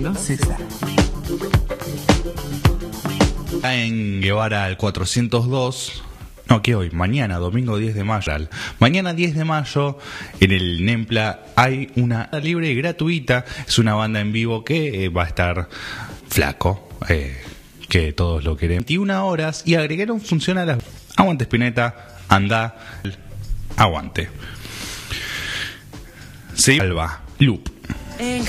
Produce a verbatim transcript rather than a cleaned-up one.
Los César. En Guevara al cuatrocientos dos, no, que hoy, mañana, domingo diez de mayo, mañana diez de mayo, en el Nempla hay una libre y gratuita, es una banda en vivo que eh, va a estar flaco, eh, que todos lo queremos, veintiuna horas, y agregaron función a las... Aguante Spinetta, anda, aguante. Se salva, loop.